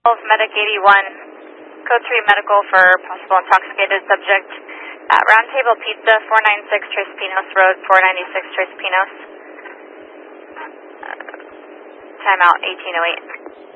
Medic 81, Code 3 Medical for possible intoxicated subject at Round Table Pizza, 496 Tres Pinos Road, 496 Tres Pinos. Timeout 1808.